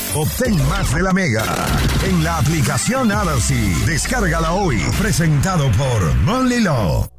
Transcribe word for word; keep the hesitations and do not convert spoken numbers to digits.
Obtén más de la Mega en la aplicación Odyssey. Descárgala hoy. Presentado por Monly Law.